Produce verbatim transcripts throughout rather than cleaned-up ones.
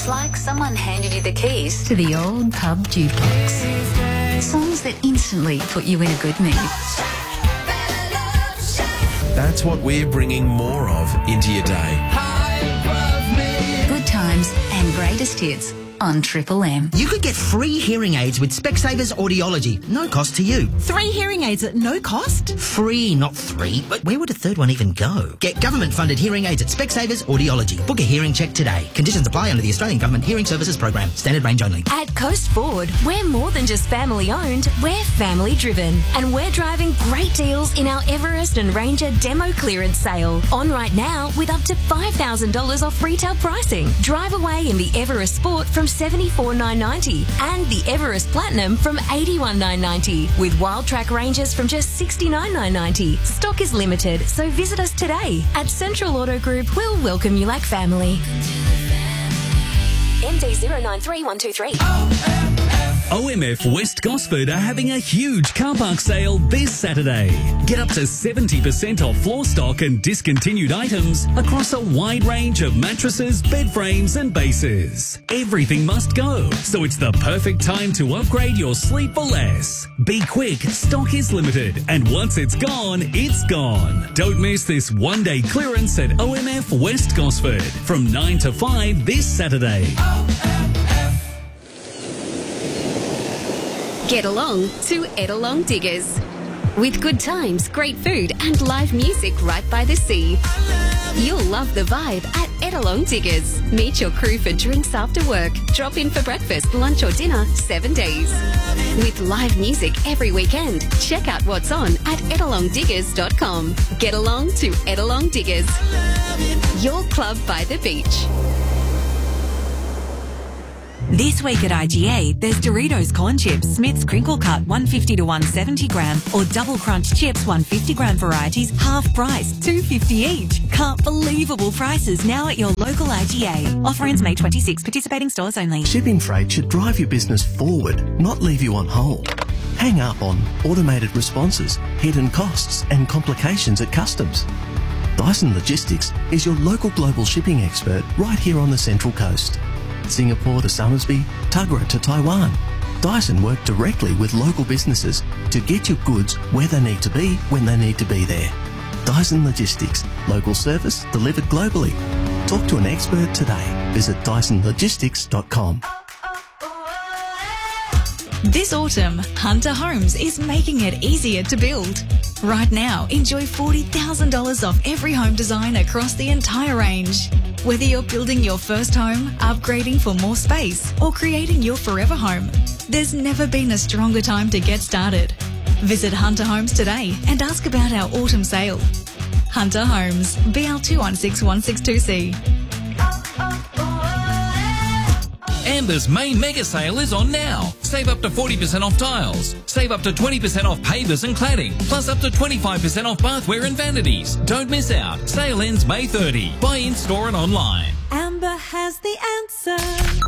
like someone handed you the keys to the old pub jukebox. Songs that instantly put you in a good mood. That's what we're bringing more of into your day. Good times and greatest hits on Triple M. You could get free hearing aids with Specsavers Audiology. No cost to you. Three hearing aids at no cost? Free, not three. But where would a third one even go? Get government-funded hearing aids at Specsavers Audiology. Book a hearing check today. Conditions apply under the Australian Government Hearing Services Program. Standard range only. At Coast Ford, we're more than just family-owned, we're family-driven. And we're driving great deals in our Everest and Ranger demo clearance sale. On right now with up to five thousand dollars off retail pricing. Drive away in the Everest Sport from seventy-four thousand nine hundred ninety dollars and the Everest Platinum from eighty-one thousand nine hundred ninety dollars with Wild Track Rangers from just sixty-nine thousand nine hundred ninety dollars. Stock is limited, so visit us today. At Central Auto Group, we'll welcome you like family. M D zero nine three one two three. O M F West Gosford are having a huge car park sale this Saturday. Get up to seventy percent off floor stock and discontinued items across a wide range of mattresses, bed frames and bases. Everything must go, so it's the perfect time to upgrade your sleep for less. Be quick, stock is limited, and once it's gone, it's gone. Don't miss this one-day clearance at O M F West Gosford from nine to five this Saturday. Get along to Etalong Diggers. With good times, great food and live music right by the sea. You'll love the vibe at Etalong Diggers. Meet your crew for drinks after work. Drop in for breakfast, lunch or dinner, seven days. With live music every weekend. Check out what's on at etalong diggers dot com. Get along to Etalong Diggers. Your club by the beach. This week at I G A, there's Doritos Corn Chips, Smith's Crinkle Cut one fifty to one seventy gram, or Double Crunch Chips one fifty gram varieties, half price, two fifty each. Can't believable prices now at your local I G A. Offer ends May twenty-sixth. Participating stores only. Shipping freight should drive your business forward, not leave you on hold. Hang up on automated responses, hidden costs, and complications at customs. Dyson Logistics is your local global shipping expert right here on the Central Coast. Singapore to Somersby, Tuggerah to Taiwan. Dyson work directly with local businesses to get your goods where they need to be when they need to be there. Dyson Logistics, local service delivered globally. Talk to an expert today. Visit dyson logistics dot com. This autumn, Hunter Homes is making it easier to build. Right now, enjoy forty thousand dollars off every home design across the entire range. Whether you're building your first home, upgrading for more space, or creating your forever home, there's never been a stronger time to get started. Visit Hunter Homes today and ask about our autumn sale. Hunter Homes, B L two one six one six two C. Amber's main mega sale is on now. Save up to forty percent off tiles. Save up to twenty percent off pavers and cladding. Plus up to twenty-five percent off bathware and vanities. Don't miss out. Sale ends May thirtieth. Buy in store and online. Amber has the answer.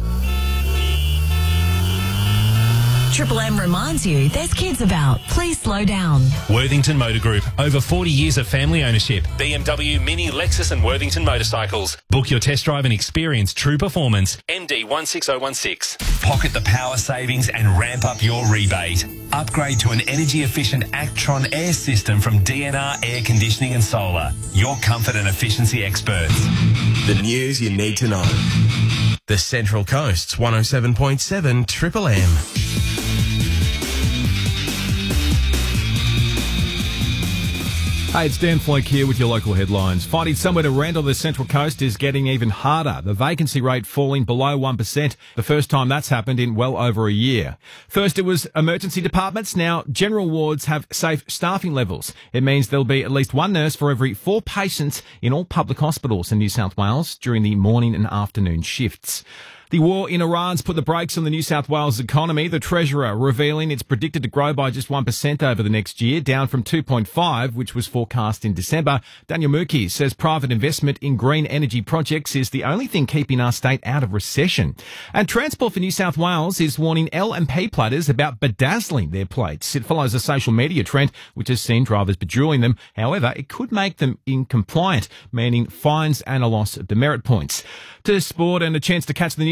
Triple M reminds you there's kids about. Please slow down. Worthington Motor Group. Over forty years of family ownership. B M W, Mini, Lexus and Worthington Motorcycles. Book your test drive and experience true performance. M D one six zero one six. Pocket the power savings and ramp up your rebate. Upgrade to an energy-efficient Actron air system from D N R Air Conditioning and Solar. Your comfort and efficiency experts. The news you need to know. The Central Coast's one oh seven point seven Triple M. Hey, it's Dan Floak here with your local headlines. Finding somewhere to rent on the Central Coast is getting even harder. The vacancy rate falling below one percent, the first time that's happened in well over a year. First it was emergency departments. Now general wards have safe staffing levels. It means there'll be at least one nurse for every four patients in all public hospitals in New South Wales during the morning and afternoon shifts. The war in Iran's put the brakes on the New South Wales economy. The Treasurer revealing it's predicted to grow by just one percent over the next year, down from two point five, which was forecast in December. Daniel Murky says private investment in green energy projects is the only thing keeping our state out of recession. And Transport for New South Wales is warning L and P platters about bedazzling their plates. It follows a social media trend which has seen drivers bejeweling them. However, it could make them incompliant, meaning fines and a loss of demerit points. To sport and a chance to catch the New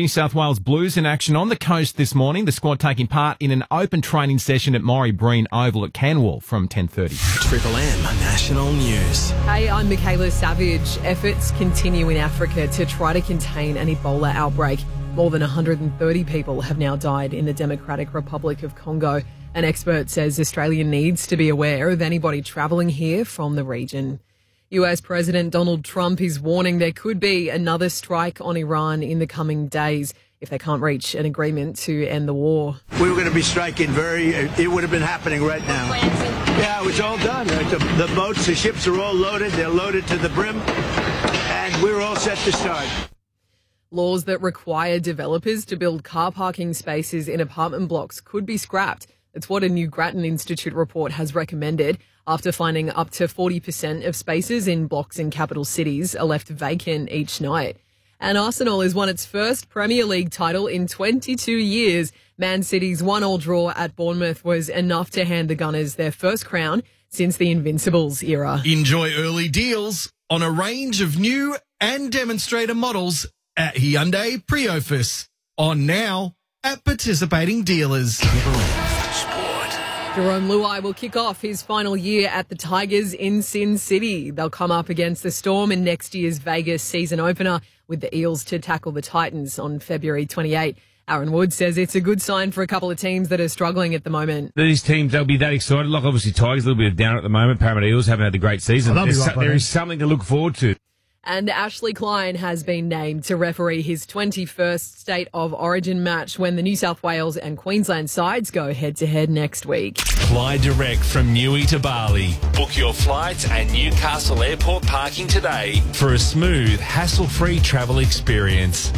South Wales Blues in action on the coast this morning. The squad taking part in an open training session at Maury Breen Oval at Canwell from ten thirty. Triple M National News. Hey, I'm Michaela Savage. Efforts continue in Africa to try to contain an Ebola outbreak. More than one hundred thirty people have now died in the Democratic Republic of Congo. An expert says Australia needs to be aware of anybody travelling here from the region. U S President Donald Trump is warning there could be another strike on Iran in the coming days if they can't reach an agreement to end the war. We were going to be striking very, it would have been happening right now. Yeah, it was all done. The, the boats, the ships are all loaded. They're loaded to the brim, and we're all set to start. Laws that require developers to build car parking spaces in apartment blocks could be scrapped. It's what a new Grattan Institute report has recommended after finding up to forty percent of spaces in blocks in capital cities are left vacant each night. And Arsenal has won its first Premier League title in twenty-two years. Man City's one-all draw at Bournemouth was enough to hand the Gunners their first crown since the Invincibles era. Enjoy early deals on a range of new and demonstrator models at Hyundai Priofus. On now at participating dealers. Jerome Luai will kick off his final year at the Tigers in Sin City. They'll come up against the Storm in next year's Vegas season opener, with the Eels to tackle the Titans on February twenty-eighth. Aaron Wood says it's a good sign for a couple of teams that are struggling at the moment. These teams, they'll be that excited. Like obviously Tigers, a little bit down at the moment. Parramatta Eels haven't had a great season. Oh, There's right so, there is something to look forward to. And Ashley Klein has been named to referee his twenty-first State of Origin match when the New South Wales and Queensland sides go head-to-head next week. Fly direct from Newey to Bali. Book your flights and Newcastle Airport parking today for a smooth, hassle-free travel experience.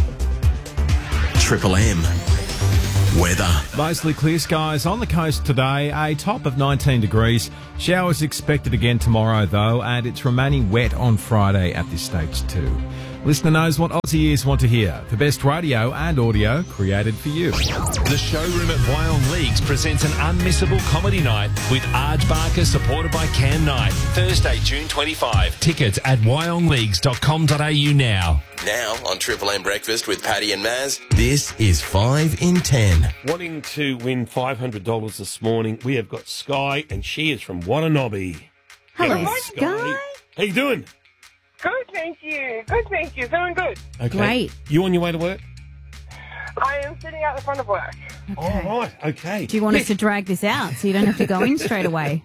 Triple M. Weather. Mostly clear skies on the coast today, a top of nineteen degrees. Showers expected again tomorrow, though, and it's remaining wet on Friday at this stage too. Listener knows what Aussie ears want to hear. The best radio and audio created for you. The showroom at Wyong Leagues presents an unmissable comedy night with Arj Barker, supported by Cam Knight. Thursday, June twenty-fifth. Tickets at wyong leagues dot com dot a u now. Now on Triple M Breakfast with Paddy and Maz, this is five in ten. Wanting to win five hundred dollars this morning, we have got Sky, and she is from Wananobi. Hello, Hello, Sky. How you doing? Good, thank you. Good, thank you. Doing good. Okay. Great. You on your way to work? I am sitting out the front of work. All right, okay. Do you want us to drag this out so you don't have to go in straight away?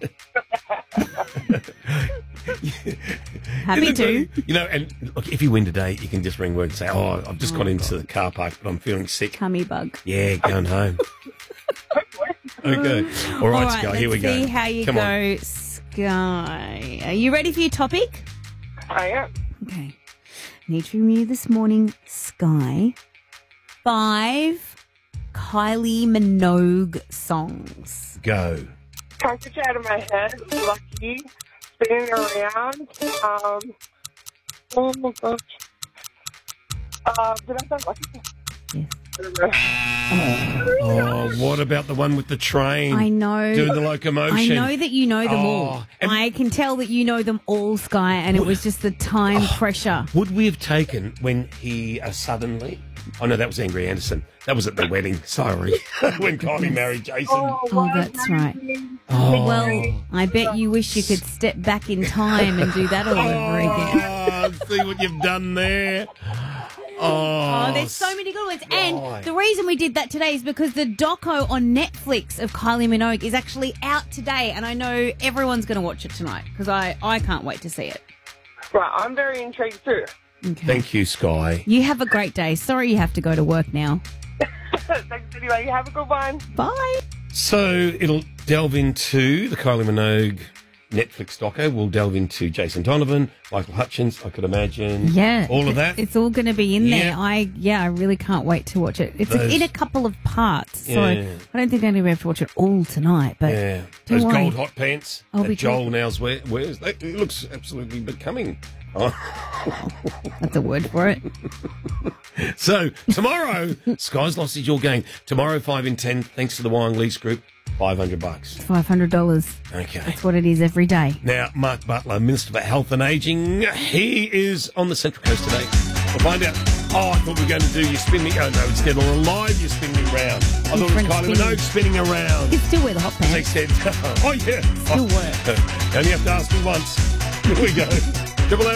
Happy to. You know, and look, if you win today, you can just ring work and say, oh, I've just Oh, got into the car park, but I'm feeling sick. Tummy bug. Yeah, going home. Okay. All right, Sky, here we go. Let's see how you Come go, on. Sky. Are you ready for your topic? I am. Okay. Need from you this morning, Sky. Five Kylie Minogue songs. Go. Can't get you out of my head. Lucky. Spinning around. Um, oh my gosh. Uh, did I say Lucky? Yes. Oh, what about the one with the train? I know. Doing the locomotion. I know that you know them Oh, all. I can tell that you know them all, Sky, and it was just the time pressure. Would we have taken when he uh, suddenly... Oh, no, that was Angry Anderson. That was at the wedding. Sorry. When Kylie married Jason. Oh, that's right. Oh. Well, I bet you wish you could step back in time and do that all over again. Oh, see what you've done there. Oh, Oh, there's so many good ones. And Sky. the reason we did that today is because the doco on Netflix of Kylie Minogue is actually out today, and I know everyone's going to watch it tonight because I, I can't wait to see it. Right, I'm very intrigued too. Thank you, Sky. You have a great day. Sorry you have to go to work now. Thanks anyway. You have a good one. Bye. So it'll delve into the Kylie Minogue Netflix doco. We'll delve into Jason Donovan, Michael Hutchins, I could imagine. Yeah. All of that. It's all going to be in there. Yeah. I Yeah, I really can't wait to watch it. It's Those- in a couple of parts, so Yeah. I don't think I'm going to be able to watch it all tonight. But yeah. don't Those worry. gold hot pants I'll that be Joel talking- now's wear, wears. That, it looks absolutely becoming. Oh. That's a word for it. So tomorrow, Sky's lost is your game. Tomorrow, five in ten, thanks to the Wyong Lease Group, five hundred bucks. five hundred dollars. Okay. That's what it is every day. Now, Mark Butler, Minister for Health and Ageing, he is on the Central Coast today. We'll find out. Oh, I thought we were going to do you spin me. Oh, no, it's Dead or Alive, you spin me round. I thought it was Different Kylie spinning. Minogue spinning around. You can still wear the hot As pants. they said, oh, yeah. Still work. You only have to ask me once. Here we go. Triple M.